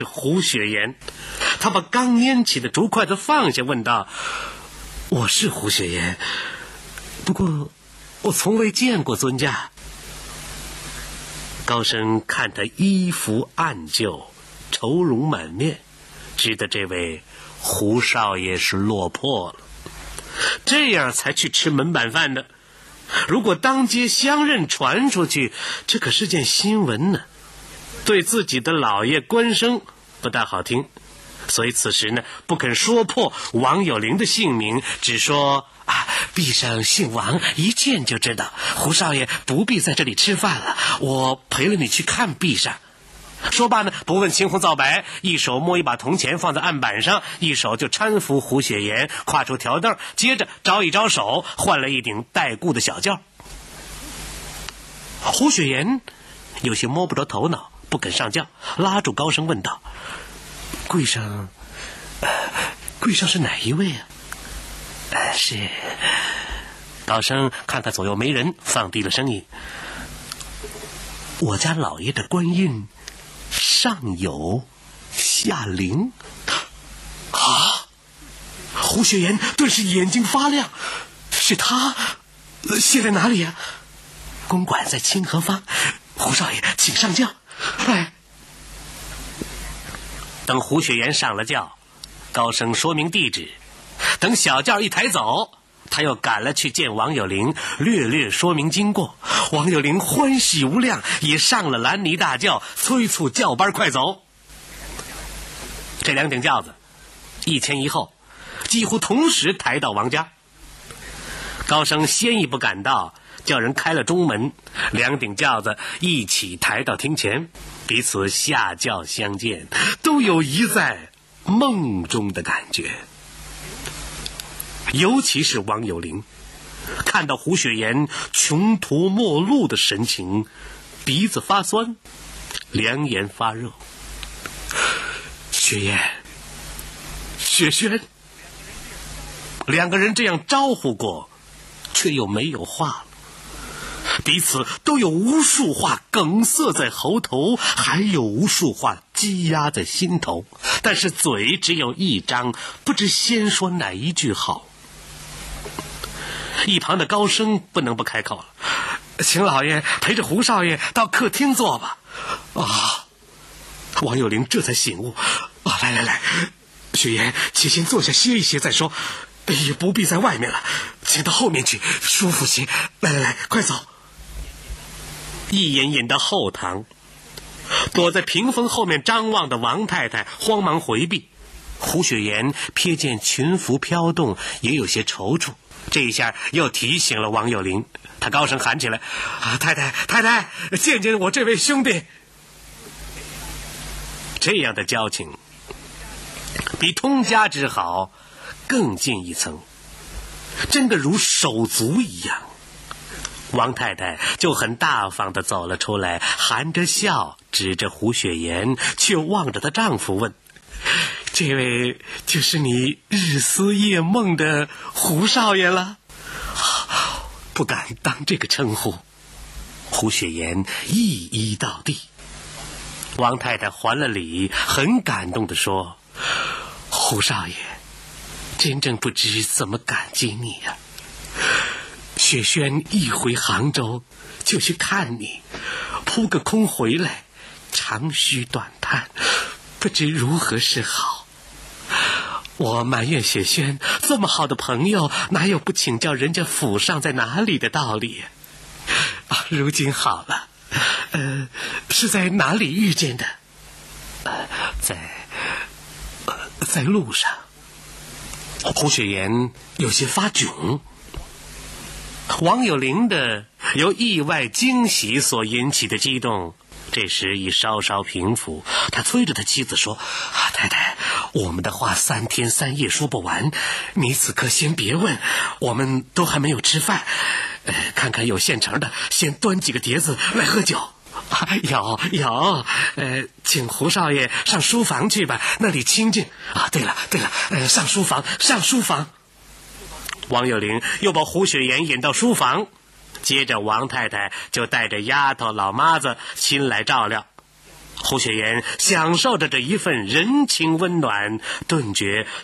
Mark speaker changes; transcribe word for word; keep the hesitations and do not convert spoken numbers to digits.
Speaker 1: 胡雪岩。他把刚拈起的竹筷子放下，问道：“我是胡雪岩，不过我从未见过尊驾。”高升看他衣服暗旧，愁容满面，知道这位胡少爷是落魄了，这样才去吃门板饭的。如果当街相认传出去，这可是件新闻呢，对自己的老爷官声不大好听。所以此时呢，不肯说破王有龄的姓名，只说啊，陛上姓王，一见就知道。胡少爷不必在这里吃饭了，我陪了你去看陛上。说罢呢，不问青红皂白，一手摸一把铜钱放在案板上，一手就搀扶胡雪岩跨出条凳，接着招一招手，换了一顶带固的小轿。胡雪岩有些摸不着头脑，不肯上轿，拉住高升问道：“贵上，呃，贵上是哪一位啊？”呃，是。高升看看左右没人，放低了声音：“我家老爷的官印上有下灵。”啊！胡雪岩顿时眼睛发亮，是他写在哪里啊？公馆在清河坊，胡少爷请上轿。哎。等胡雪岩上了轿，高升说明地址，等小轿一抬走，他又赶了去见王有龄，略略说明经过。王有龄欢喜无量，也上了蓝泥大轿，催促轿班快走。这两顶轿子一前一后，几乎同时抬到王家。高升先一步赶到，叫人开了中门，两顶轿子一起抬到厅前，彼此下轿相见，都有一在梦中的感觉。尤其是王有龄，看到胡雪岩穷途末路的神情，鼻子发酸，两眼发热。雪岩，雪轩，两个人这样招呼过，却又没有话了。彼此都有无数话梗塞在喉头，还有无数话积压在心头，但是嘴只有一张，不知先说哪一句好。一旁的高升不能不开口了：“请老爷陪着胡少爷到客厅坐吧。”啊！王有龄这才醒悟：“啊，来来来，雪岩，且先坐下歇一歇再说，也不必在外面了，请到后面去，舒服些。来来来，快走。”一引引到后堂，躲在屏风后面张望的王太太慌忙回避。胡雪岩瞥见裙服飘动，也有些踌躇，这一下又提醒了王有龄。他高声喊起来：“啊，太太太太，见见我这位兄弟！”这样的交情比通家之好更进一层，真的如手足一样。王太太就很大方地走了出来，含着笑指着胡雪岩，却望着她丈夫问：“这位就是你日思夜梦的胡少爷了？”不敢当这个称呼。胡雪岩一一到地。王太太还了礼，很感动地说：“胡少爷，真正不知怎么感激你呀、啊。雪轩一回杭州就去看你，扑个空回来，长吁短叹，不知如何是好。我埋怨雪轩这么好的朋友，哪有不请教人家府上在哪里的道理啊？如今好了，呃，是在哪里遇见的？呃，在、呃、在路上。”胡雪岩有些发窘。王有龄的由意外惊喜所引起的激动，这时已稍稍平复。他催着他妻子说：“啊，太太，我们的话三天三夜说不完，你此刻先别问，我们都还没有吃饭。呃，看看有现成的，先端几个碟子来喝酒。啊、有有，呃，请胡少爷上书房去吧，那里清静。啊，对了对了，呃，上书房，上书房。”王有龄又把胡雪岩引到书房，接着王太太就带着丫头老妈子亲来照料。 胡雪岩享受着这一份人情温暖，顿觉